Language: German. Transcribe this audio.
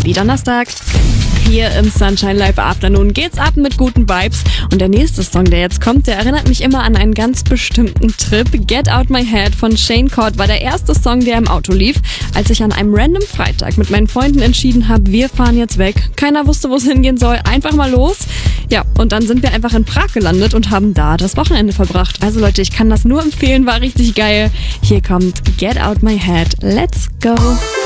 Happy Donnerstag. Hier im Sunshine Live Afternoon geht's ab mit guten Vibes. Und der nächste Song, der jetzt kommt, der erinnert mich immer an einen ganz bestimmten Trip. Get Out My Head von Shane Codd war der erste Song, der im Auto lief, als ich an einem random Freitag mit meinen Freunden entschieden habe, wir fahren jetzt weg. Keiner wusste, wo es hingehen soll. Einfach mal los. Ja, und dann sind wir einfach in Prag gelandet und haben da das Wochenende verbracht. Also Leute, ich kann das nur empfehlen, war richtig geil. Hier kommt Get Out My Head. Let's go!